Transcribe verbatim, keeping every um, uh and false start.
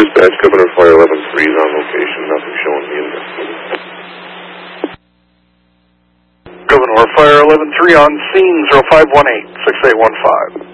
Dispatch, Governor Fire eleven three is on location. Nothing showing me in this. Governor Fire eleven three on scene, zero five one eight, six eight one five.